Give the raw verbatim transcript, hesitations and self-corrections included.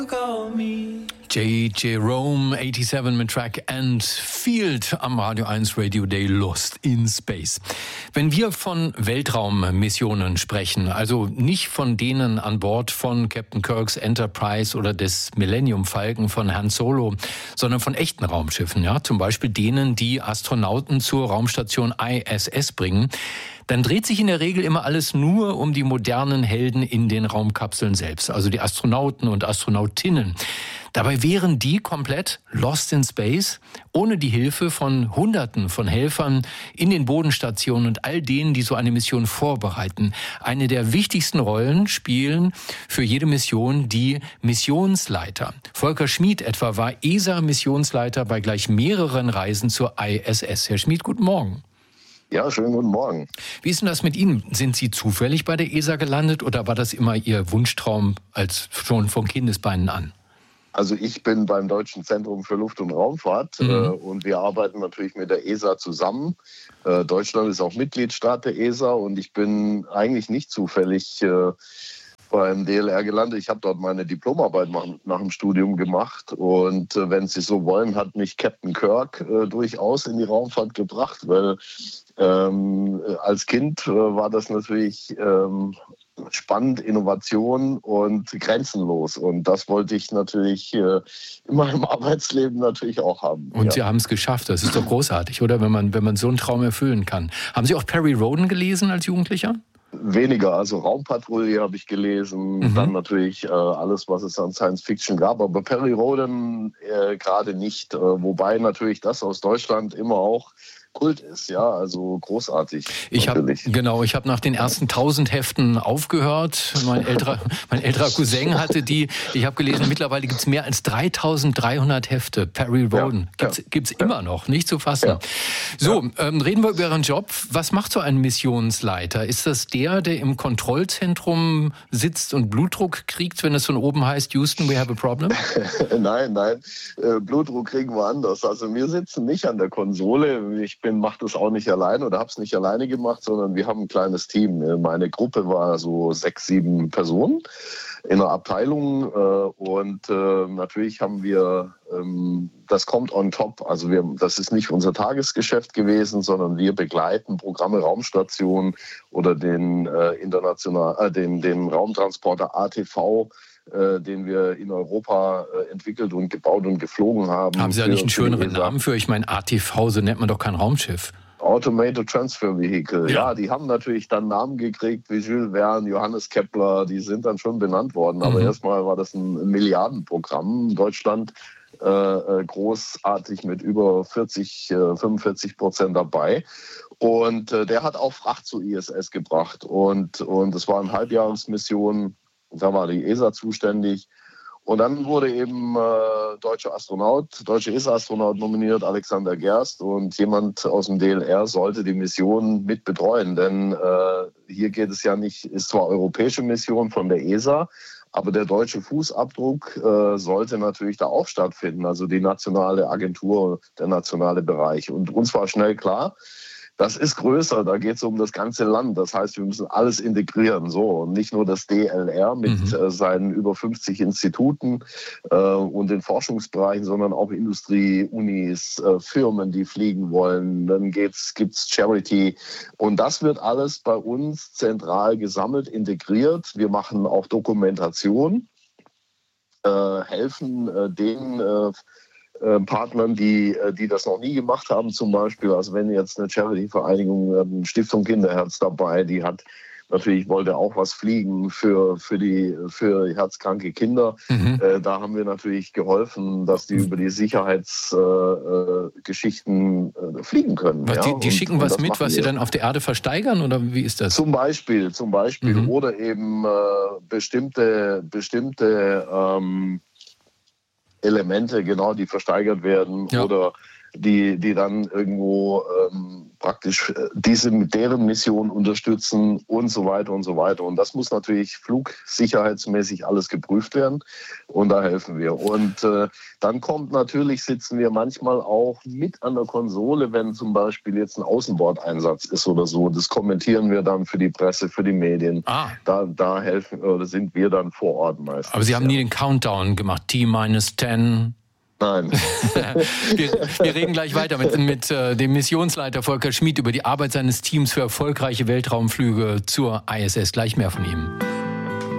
J. Jerome siebenundachtzig mit Track and Field am Radio eins Radio Day Lost in Space. Wenn wir von Weltraummissionen sprechen, also nicht von denen an Bord von Captain Kirks Enterprise oder des Millennium Falcon von Han Solo, sondern von echten Raumschiffen, ja, zum Beispiel denen, die Astronauten zur Raumstation I S S bringen, dann dreht sich in der Regel immer alles nur um die modernen Helden in den Raumkapseln selbst, also die Astronauten und Astronautinnen. Dabei wären die komplett lost in space, ohne die Hilfe von Hunderten von Helfern in den Bodenstationen und all denen, die so eine Mission vorbereiten. Eine der wichtigsten Rollen spielen für jede Mission die Missionsleiter. Volker Schmid etwa war E S A-Missionsleiter bei gleich mehreren Reisen zur I S S. Herr Schmid, guten Morgen. Ja, schönen guten Morgen. Wie ist denn das mit Ihnen? Sind Sie zufällig bei der E S A gelandet oder war das immer Ihr Wunschtraum als schon von Kindesbeinen an? Also ich bin beim Deutschen Zentrum für Luft- und Raumfahrt mhm. äh, und wir arbeiten natürlich mit der E S A zusammen. Äh, Deutschland ist auch Mitgliedstaat der E S A und ich bin eigentlich nicht zufällig äh, beim D L R gelandet. Ich habe dort meine Diplomarbeit nach, nach dem Studium gemacht und äh, wenn Sie so wollen, hat mich Captain Kirk äh, durchaus in die Raumfahrt gebracht, weil ähm, als Kind äh, war das natürlich ähm, spannend, Innovation und grenzenlos. Und das wollte ich natürlich äh, in meinem Arbeitsleben natürlich auch haben. Und ja. Sie haben es geschafft. Das ist doch großartig, oder? Wenn man, wenn man so einen Traum erfüllen kann. Haben Sie auch Perry Rhodan gelesen als Jugendlicher? Weniger, also Raumpatrouille habe ich gelesen, mhm. dann natürlich äh, alles, was es an Science Fiction gab, aber Perry Rhodan äh, gerade nicht, äh, wobei natürlich das aus Deutschland immer auch Kult ist, ja, also großartig. Ich habe genau, ich habe nach den ersten tausend Heften aufgehört. Mein älterer, mein älterer Cousin hatte die. Ich habe gelesen, mittlerweile gibt es mehr als dreitausenddreihundert Hefte. Perry Rhodan ja, gibt's, ja, gibt's ja. immer noch, nicht zu fassen. Ja. So, ja. Ähm, reden wir über Ihren Job. Was macht so ein Missionsleiter? Ist das der, der im Kontrollzentrum sitzt und Blutdruck kriegt, wenn es von oben heißt, Houston, we have a problem? Nein, nein, äh, Blutdruck kriegen wir anders. Also wir sitzen nicht an der Konsole. Ich bin, mache das auch nicht alleine oder habe es nicht alleine gemacht, sondern wir haben ein kleines Team. Meine Gruppe war so sechs, sieben Personen in einer Abteilung äh, und äh, natürlich haben wir, ähm, das kommt on top, also wir, das ist nicht unser Tagesgeschäft gewesen, sondern wir begleiten Programme Raumstation oder den äh, international, äh, den, den Raumtransporter A T V, äh, den wir in Europa äh, entwickelt und gebaut und geflogen haben. Haben Sie da nicht einen schöneren Namen für? Ich meine, A T V, so nennt man doch kein Raumschiff. Automated Transfer Vehicle. Ja. ja, die haben natürlich dann Namen gekriegt wie Jules Verne, Johannes Kepler, die sind dann schon benannt worden. Aber mhm. erstmal war das ein Milliardenprogramm. Deutschland äh, großartig mit über vierzig, fünfundvierzig Prozent dabei. Und äh, der hat auch Fracht zur I S S gebracht. Und, und es war eine Halbjahresmission. Da war die E S A zuständig. Und dann wurde eben äh, deutscher Astronaut, deutsche E S A-Astronaut nominiert, Alexander Gerst. Und jemand aus dem D L R sollte die Mission mit betreuen. Denn äh, hier geht es ja nicht, ist zwar europäische Mission von der E S A, aber der deutsche Fußabdruck äh, sollte natürlich da auch stattfinden. Also die nationale Agentur, der nationale Bereich. Und uns war schnell klar, das ist größer, da geht es um das ganze Land. Das heißt, wir müssen alles integrieren. So, und nicht nur das D L R mit mhm. äh, seinen über fünfzig Instituten äh, und den Forschungsbereichen, sondern auch Industrie, Unis, äh, Firmen, die fliegen wollen. Dann gibt's, gibt's Charity. Und das wird alles bei uns zentral gesammelt, integriert. Wir machen auch Dokumentation, äh, helfen äh, denen, äh, Partnern, die, die das noch nie gemacht haben, zum Beispiel. Also wenn jetzt eine Charity-Vereinigung, Stiftung Kinderherz dabei, die hat natürlich, wollte auch was fliegen für, für, die, für herzkranke Kinder. Mhm. Äh, da haben wir natürlich geholfen, dass die über die Sicherheitsgeschichten äh, äh, fliegen können. Was, ja? Die, die und, schicken und was mit, was sie dann auf der Erde versteigern, oder wie ist das? Zum Beispiel, zum Beispiel. Mhm. Oder eben äh, bestimmte, bestimmte ähm, Elemente, genau, die versteigert werden, ja. oder die, die dann irgendwo ähm, praktisch diese mit deren Mission unterstützen und so weiter und so weiter. Und das muss natürlich flugsicherheitsmäßig alles geprüft werden und da helfen wir. Und äh, dann kommt natürlich, sitzen wir manchmal auch mit an der Konsole, wenn zum Beispiel jetzt ein Außenbordeinsatz ist oder so. Das kommentieren wir dann für die Presse, für die Medien. Ah. Da, da helfen oder sind wir dann vor Ort meistens. Aber Sie haben ja nie den Countdown gemacht, T minus zehn. Nein. wir, wir reden gleich weiter mit, mit äh, dem Missionsleiter Volker Schmid über die Arbeit seines Teams für erfolgreiche Weltraumflüge zur I S S. Gleich mehr von ihm.